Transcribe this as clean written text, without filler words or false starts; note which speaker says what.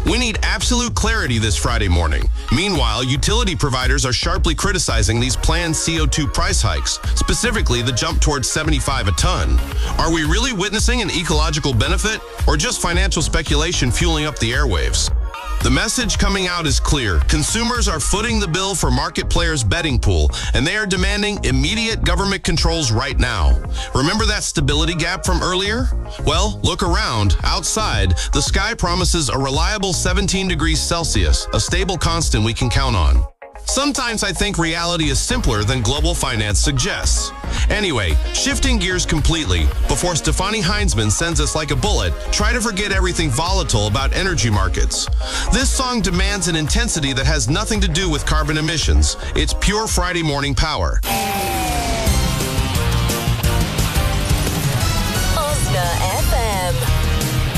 Speaker 1: We need absolute clarity this Friday morning. Meanwhile, utility providers are sharply criticizing these planned CO2 price hikes, specifically the jump towards 75 a ton. Are we really witnessing an ecological benefit, or just financial speculation fueling up the airwaves? The message coming out is clear. Consumers are footing the bill for market players' betting pool, and they are demanding immediate government controls right now. Remember that stability gap from earlier? Well, look around. Outside, the sky promises a reliable 17 degrees Celsius, a stable constant we can count on. Sometimes I think reality is simpler than global finance suggests. Anyway, shifting gears completely, before Stefani Heinzman sends us like a bullet, try to forget everything volatile about energy markets. This song demands an intensity that has nothing to do with carbon emissions. It's pure Friday morning power.